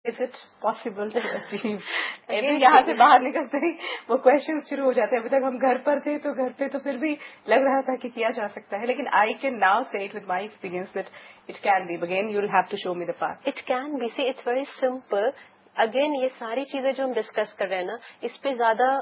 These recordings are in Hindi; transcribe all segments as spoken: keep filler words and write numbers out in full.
Is it possible to achieve? यहाँ से बाहर निकलते ही वो क्वेश्चन शुरू हो जाते हैं. अभी तक हम घर पर थे तो घर पे तो फिर भी लग रहा था कि किया जा सकता है, लेकिन आई कैन नाउ से it with my experience that it can be. Again you will have to show me the path. It can be. See it's very simple. Again ये सारी चीजें जो हम डिस्कस कर रहे हैं ना, इस पे ज्यादा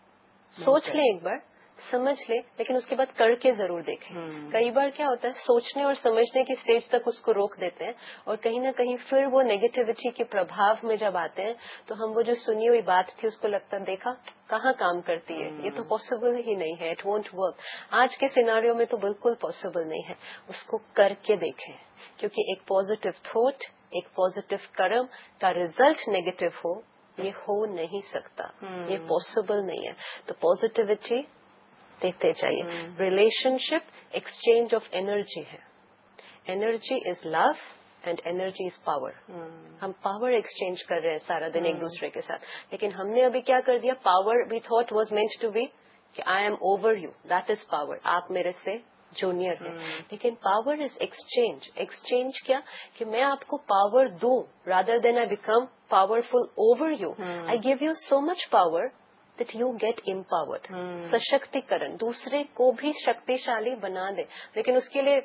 सोच लें, एक बार समझ ले, लेकिन उसके बाद करके जरूर देखें. hmm. कई बार क्या होता है, सोचने और समझने की स्टेज तक उसको रोक देते हैं और कहीं ना कहीं फिर वो नेगेटिविटी के प्रभाव में जब आते हैं तो हम वो जो सुनी हुई बात थी उसको लगता है देखा कहाँ काम करती है. hmm. ये तो पॉसिबल ही नहीं है. It won't work. आज के सिनारियो में तो बिल्कुल पॉसिबल नहीं है. उसको करके देखें, क्योंकि एक पॉजिटिव थॉट, एक पॉजिटिव कर्म का रिजल्ट नेगेटिव हो, ये हो नहीं सकता. hmm. ये पॉसिबल नहीं है. तो पॉजिटिविटी देते चाहिए. रिलेशनशिप एक्सचेंज ऑफ एनर्जी है. Energy is love and energy is power. हम पावर एक्सचेंज कर रहे हैं सारा दिन hmm. एक दूसरे के साथ, लेकिन हमने अभी क्या कर दिया, power we thought was meant to be कि I am over you, that is power. आप मेरे से जूनियर हैं. hmm. लेकिन पावर इज एक्सचेंज. एक्सचेंज क्या, कि मैं आपको पावर दूं rather then I become powerful over you. I give you so much power that you get empowered. hmm. सशक्तिकरण, दूसरे को भी शक्तिशाली बना दे, लेकिन उसके लिए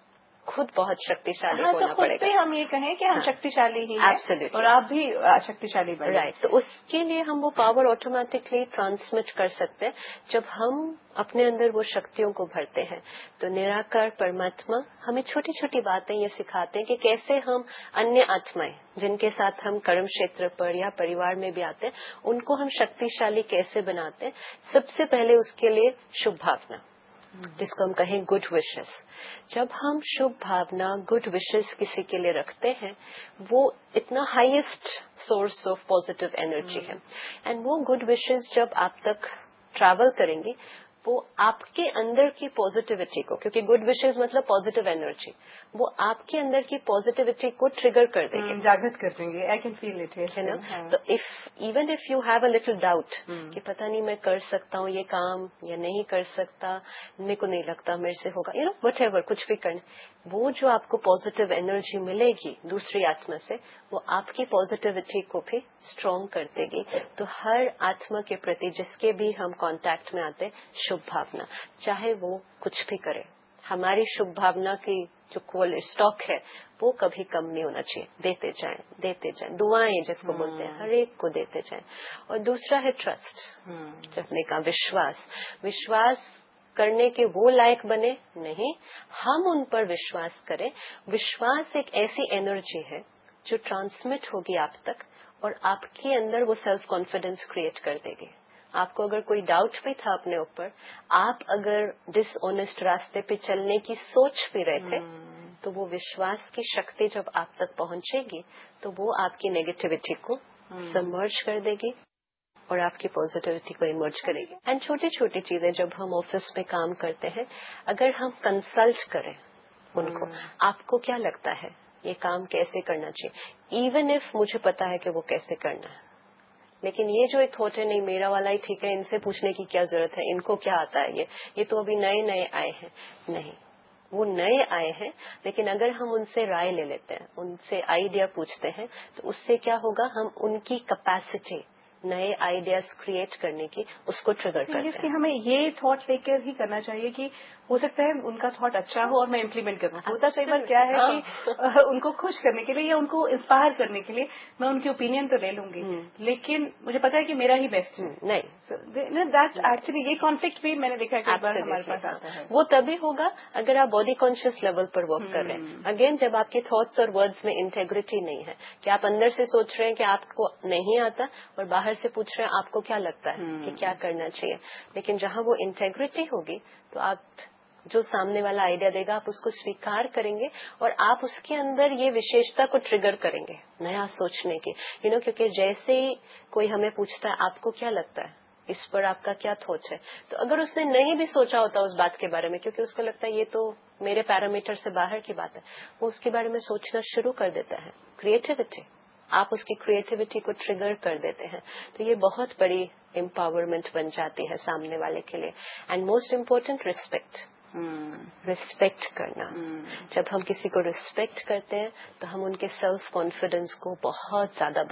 खुद बहुत शक्तिशाली हाँ, होना तो पड़ेगा. हम ये कहें कि हम हाँ. शक्तिशाली ही हैं. Absolutely. और आप भी शक्तिशाली बने. राइट. तो उसके लिए हम वो पावर ऑटोमेटिकली ट्रांसमिट कर सकते हैं जब हम अपने अंदर वो शक्तियों को भरते हैं. तो निराकार परमात्मा हमें छोटी छोटी बातें ये सिखाते हैं कि कैसे हम अन्य आत्माएं जिनके साथ हम कर्म क्षेत्र पर या परिवार में भी आते हैं, उनको हम शक्तिशाली कैसे बनाते हैं. सबसे पहले उसके लिए शुभ भावना, जिसको हम कहें गुड विशेस. जब हम शुभ भावना, गुड विशेस किसी के लिए रखते हैं, वो इतना highest source of positive energy है. एंड वो गुड विशेस जब आप तक ट्रैवल करेंगी, वो आपके अंदर की पॉजिटिविटी को, क्योंकि गुड विशेस मतलब पॉजिटिव एनर्जी, वो आपके अंदर की पॉजिटिविटी को ट्रिगर कर देंगे, जागृत कर देंगे. आई कैन फील इट, है ना. हाँ. तो if even if you have a little doubt कि पता नहीं मैं कर सकता हूँ ये काम या नहीं कर सकता, मेरे को नहीं लगता मेरे से होगा, यू नो व्हाटएवर, कुछ भी करना, वो जो आपको पॉजिटिव एनर्जी मिलेगी दूसरी आत्मा से, वो आपकी पॉजिटिविटी को भी स्ट्रॉन्ग कर देगी. तो हर आत्मा के प्रति जिसके भी हम कांटेक्ट में आते, शुभ भावना, चाहे वो कुछ भी करे, हमारी शुभ भावना की जो क्वालिटी स्टॉक है वो कभी कम नहीं होना चाहिए. देते जाएं, देते जाएं. दुआएं जिसको hmm. बोलते हैं, हर एक को देते जाएं. और दूसरा है ट्रस्ट. hmm. जब हमने कहा विश्वास, विश्वास करने के वो लायक बने नहीं, हम उन पर विश्वास करें. विश्वास एक ऐसी एनर्जी है जो ट्रांसमिट होगी आप तक और आपके अंदर वो सेल्फ कॉन्फिडेंस क्रिएट कर देगी. आपको अगर कोई डाउट भी था अपने ऊपर, आप अगर डिसऑनेस्ट रास्ते पे चलने की सोच भी रहे थे, hmm. तो वो विश्वास की शक्ति जब आप तक पहुंचेगी तो वो आपकी नेगेटिविटी को hmm. सबमर्ज कर देगी और आपकी पॉजिटिविटी को इमर्ज करेगी. एंड छोटी छोटी चीजें जब हम ऑफिस में काम करते हैं, अगर हम कंसल्ट करें उनको, hmm. आपको क्या लगता है ये काम कैसे करना चाहिए, इवन इफ मुझे पता है कि वो कैसे करना है, लेकिन ये जो एक थॉट है, नहीं मेरा वाला ही ठीक है, इनसे पूछने की क्या जरूरत है, इनको क्या आता है, ये ये तो अभी नए नए आए हैं. नहीं, वो नए आए हैं, लेकिन अगर हम उनसे राय ले लेते हैं, उनसे आइडिया पूछते हैं, तो उससे क्या होगा, हम उनकी कैपेसिटी नए आइडियाज क्रिएट करने की उसको ट्रिगर करते हैं. हमें ये थॉट लेकर ही करना चाहिए कि हो सकता है उनका थॉट अच्छा हो और मैं इम्प्लीमेंट करूँ. होता कई बार क्या है कि उनको खुश करने के लिए या उनको इंस्पायर करने के लिए मैं उनकी ओपिनियन तो ले लूंगी, लेकिन मुझे पता है कि मेरा ही बेस्ट है. नहीं, दैट एक्चुअली ये कॉन्फ्लिक्ट भी मैंने देखा है कई बार हमारे पास आता है. वो तभी होगा अगर आप बॉडी कॉन्शियस लेवल पर वर्क कर रहे हैं. अगेन, जब आपके थॉट्स और वर्ड्स में इंटेग्रिटी नहीं है, कि आप अंदर से सोच रहे हैं कि आपको नहीं आता और बाहर से पूछ रहे हैं आपको क्या लगता है कि क्या करना चाहिए. लेकिन जहां वो इंटेग्रिटी होगी तो आप जो सामने वाला आइडिया देगा आप उसको स्वीकार करेंगे और आप उसके अंदर ये विशेषता को ट्रिगर करेंगे नया सोचने की. यू नो क्योंकि जैसे ही कोई हमें पूछता है आपको क्या लगता है, इस पर आपका क्या थॉट है, तो अगर उसने नहीं भी सोचा होता उस बात के बारे में, क्योंकि उसको लगता है ये तो मेरे पैरामीटर से बाहर की बात है, वो उसके बारे में सोचना शुरू कर देता है. क्रिएटिविटी, आप उसकी क्रिएटिविटी को ट्रिगर कर देते हैं, तो ये बहुत बड़ी एम्पावरमेंट बन जाती है सामने वाले के लिए. And most important, respect. Respect hmm. करना. hmm. जब हम किसी को रिस्पेक्ट करते हैं तो हम उनके सेल्फ कॉन्फिडेंस को बहुत ज्यादा